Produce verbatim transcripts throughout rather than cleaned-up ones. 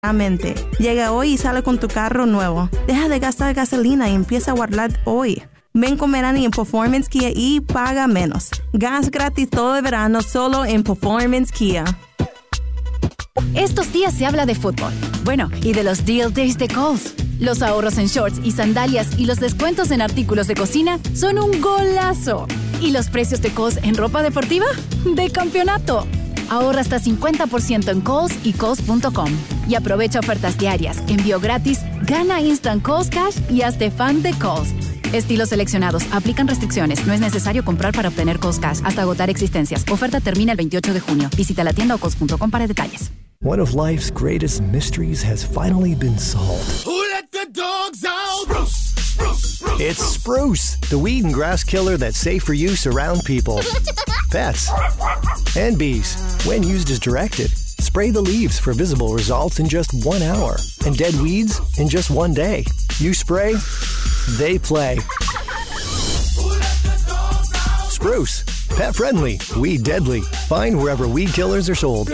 Llega hoy y sale con tu carro nuevo. Deja de gastar gasolina y empieza a guardar hoy. Ven con Merani en Performance Kia y paga menos. Gas gratis todo el verano solo en Performance Kia. Estos días se habla de fútbol. Bueno, y de los Deal Days de Kohl's. Los ahorros en shorts y sandalias y los descuentos en artículos de cocina son un golazo. ¿Y los precios de Kohl's en ropa deportiva? ¡De campeonato! Ahorra hasta cincuenta por ciento en Kohl's y Kohl's punto com. Y aprovecha ofertas diarias, envío gratis, gana Instant Kohl's Cash y hazte fan de Kohl's. Estilos seleccionados. Aplican restricciones. No es necesario comprar para obtener Kohl's Cash hasta agotar existencias. Oferta termina el veintiocho de junio. Visita la tienda o Kohl's punto com para detalles. One of life's greatest mysteries has finally been solved. Who let the dogs out? Spruce, spruce, spruce. It's Spruce, the weed and grass killer that's safe for use around people, pets, and bees. When used as directed, spray the leaves for visible results in just one hour and dead weeds in just one day. You spray, they play. Spruce, pet friendly, weed deadly. Find wherever weed killers are sold.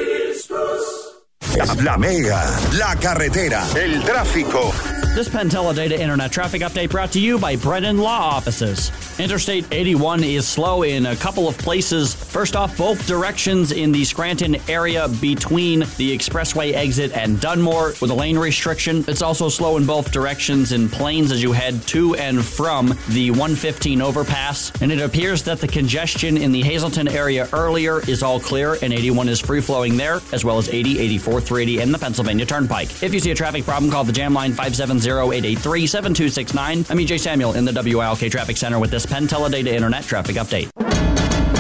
La Mega, la carretera, el tráfico. This Penn Teledata Internet Traffic Update brought to you by Brennan Law Offices. Interstate eighty-one is slow in a couple of places. First off, both directions in the Scranton area between the expressway exit and Dunmore with a lane restriction. It's also slow in both directions in Plains as you head to and from the one fifteen overpass. And it appears that the congestion in the Hazleton area earlier is all clear, and eighty-one is free-flowing there, as well as eighty, eighty-four, three eighty, and the Pennsylvania Turnpike. If you see a traffic problem, call the Jam Line five seven zero, eight eight three, seven two six nine. I'm E J Samuel in the W I L K Traffic Center with this Penn Teledata Internet Traffic Update.